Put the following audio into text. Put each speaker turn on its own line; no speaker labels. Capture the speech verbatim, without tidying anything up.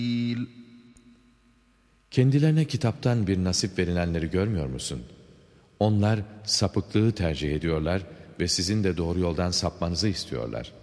Kendilerine kitaptan bir nasip verilenleri görmüyor musun? Onlar sapıklığı tercih ediyorlar ve sizin de doğru yoldan sapmanızı istiyorlar.